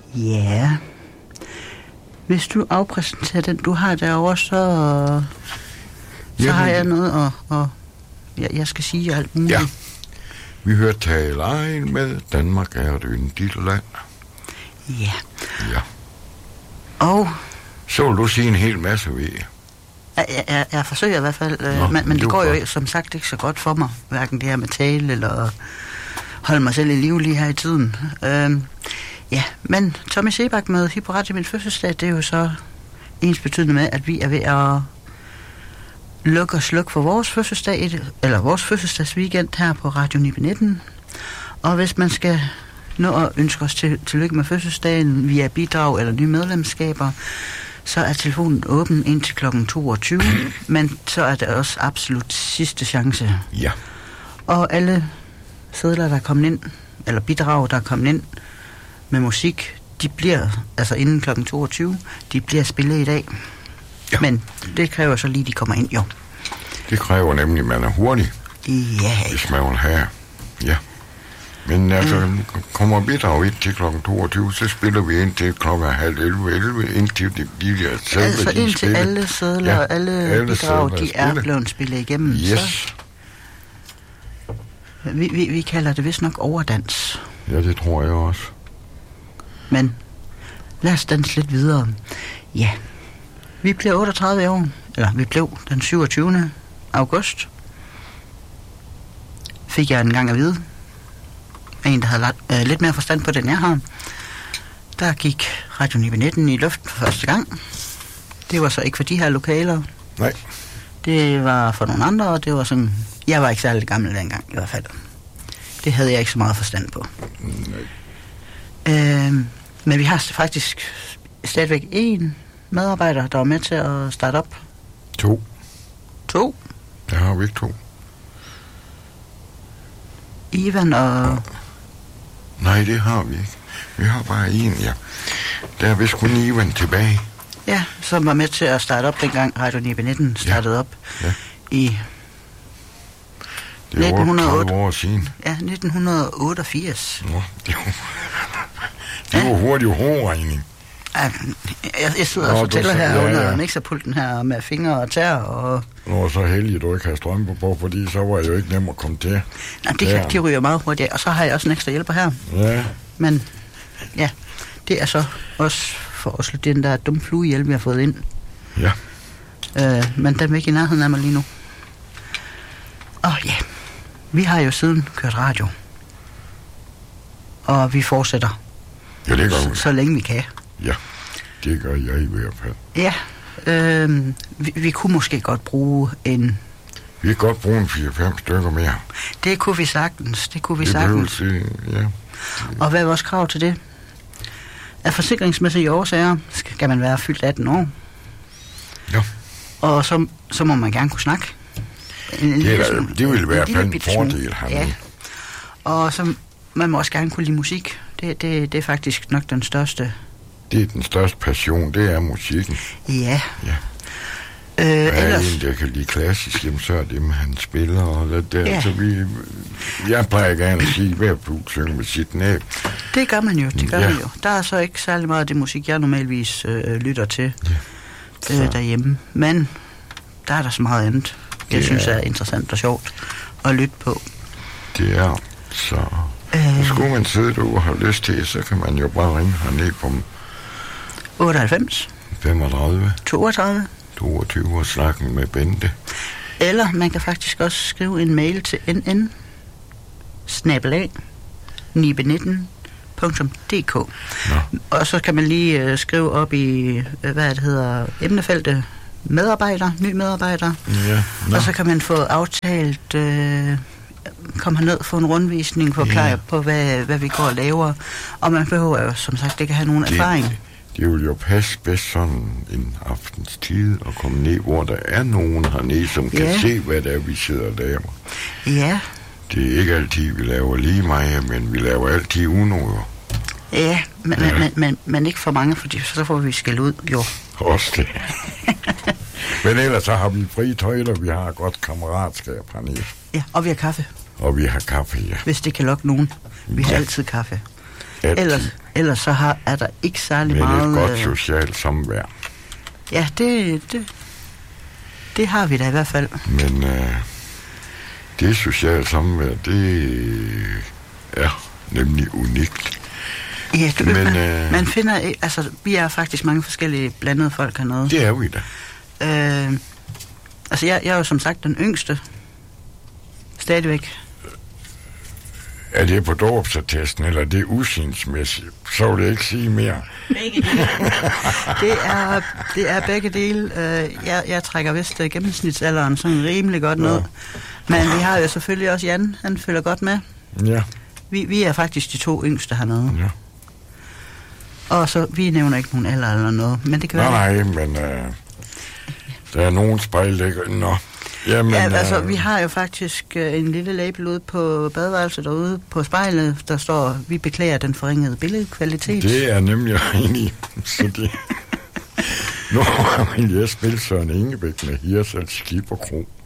Ja. Hvis du afpræsenterer den, du har derovre, så har jeg noget, og jeg skal sige alt muligt. Ja. Vi hører tale egen med Danmark er et yndigt land. Ja. Ja. Og... Så vil du sige en hel masse ved. Jeg forsøger i hvert fald, men det går jo som sagt ikke så godt for mig, hverken det her med tale eller holde mig selv i live lige her i tiden. Ja, men Tommy Sebak med Hipporet til min fødselsdag, det er jo så ens betydende med, at vi er ved at lukke og slukke for vores fødselsdag, eller vores fødselsdagsweekend her på Radio 919. Og hvis man skal nå at ønske os tillykke med fødselsdagen via bidrag eller nye medlemskaber, så er telefonen åben indtil kl. 22, men så er det også absolut sidste chance. Ja. Og alle sedler, der er kommet ind, eller bidrag, der er kommet ind med musik, de bliver, altså inden kl. 22, de bliver spillet i dag. Ja. Men det kræver så lige, de kommer ind, jo. Det kræver nemlig, at man er hurtig. Ja. Hvis man vil have. Ja. Men altså, kommer bidrag ind til kl. 22, så spiller vi ind til kl. 10:30, indtil de bliver selv. Altså indtil alle sedler og alle bidrag, de er blevet spillet igennem. Yes. Så vi kalder det vist nok overdans. Ja, det tror jeg også. Men lad os danse lidt videre. Ja, vi blev 38 år, eller vi blev den 27. august. Fik jeg en gang at vide. En, der havde lidt mere forstand på den, jeg har. Der gik Radio 919 i luften for første gang. Det var så ikke for de her lokaler. Nej. Det var for nogle andre, og det var sådan... Jeg var ikke særlig gammel dengang, i hvert fald. Det havde jeg ikke så meget forstand på. Nej. Men vi har faktisk stadigvæk en medarbejder, der var med til at starte op. 2. Der har vi ikke 2. Ivan og... Nej, det har vi ikke. Vi har bare en, ja. Der er vist kun Ivan tilbage. Ja, som var med til at starte op dengang Radio 919 startede op i... Det er 1908 år siden. Ja, 1988. Nå, det var hurtigt hovedregning. Jeg sidder og fortæller her under mixerpulten her med fingre og tær og... Nå, så heldig, du ikke har strømper på, fordi så var det jo ikke nemt at komme til. Nej, de ryger meget hurtigt, og så har jeg også en ekstra hjælper her. Ja. Men ja, det er så også for at slå den der dumme fluehjælp, vi har fået ind. Ja. Men den er ikke i nærheden af mig lige nu. Og ja, vi har jo siden kørt radio. Og vi fortsætter. Ja, det gør vi. Så længe vi kan. Ja, det gør jeg i hvert fald. Ja, vi kunne måske godt bruge en... Vi kan godt bruge en 4-5 stykker mere. Det kunne vi sagtens. Det ja. Og hvad er vores krav til det? Af forsikringsmæssige årsager skal man være fyldt 18 år. Ja. Og så må man gerne kunne snakke. Det vil i hvert fald en fordel her. Ja. Og så man må også gerne kunne lide musik. Det er faktisk nok den største... Det er den største passion, det er musikken. Ja. Ellers... en, der kan lide klassisk, jamen, så er det, han spiller og det der. Ja. Så jeg plejer gerne at sige, hver brug synger med sit næb. Det gør man jo, Der er så ikke særlig meget af det musik, jeg normalvis lytter til derhjemme. Men der er der så meget andet, jeg synes er interessant og sjovt at lytte på. Det er så... Skulle man sidde derude og have lyst til, så kan man jo bare ringe herned på 98 35 32 22 og snakke med Bente. Eller man kan faktisk også skrive en mail til nn@919.dk. Og så kan man lige skrive op i, emnefeltet medarbejder, ny medarbejder. Ja, og så kan man få aftalt... komme herned, få en rundvisning, forklare på, hvad vi går og laver. Og man behøver jo, som sagt, ikke have nogen erfaring. Det vil jo passe bedst sådan en aftens tid at komme ned, hvor der er nogen hernede, som kan se, hvad det er, vi sidder og laver. Ja. Det er ikke altid, vi laver lige meget, men vi laver altid unøjer. Ja, men ikke for mange, fordi så får vi skæld ud, jo. Også det. Men ellers så har vi fri tøjler, vi har godt kammeratskab hernede. Ja, og vi har kaffe. Og vi har kaffe, ja. Hvis det kan lokke nogen. Vi har altid kaffe. Ellers så er der ikke særlig meget... Men et godt socialt samvær. Ja, det har vi da i hvert fald. Men det sociale samvær, det er nemlig unikt. Ja, man finder... Altså, vi er faktisk mange forskellige blandede folk hernede. Det er vi da. Altså, jeg er jo som sagt den yngste. Stadigvæk. Er det på dåbsattesten, eller det er usynsmæssigt? Så vil jeg ikke sige mere. Begge dele. det er begge dele. Jeg trækker vist gennemsnitsalderen sådan rimelig godt ned. Men vi har jo selvfølgelig også Jan. Han følger godt med. Ja. Vi er faktisk de 2 yngste hernede. Ja. Og så, vi nævner ikke nogen alder eller noget. Men det kan være... Nej, men der er nogen spejlægger. Nå. Jamen, ja, altså, vi har jo faktisk en lille label ude på badeværelset derude på spejlet, der står, vi beklager den forringede billedkvalitet. Det er nemlig enig. Så det... Nu vil jeg spille Søren Ingebæk med Hirsals Skib og Kro.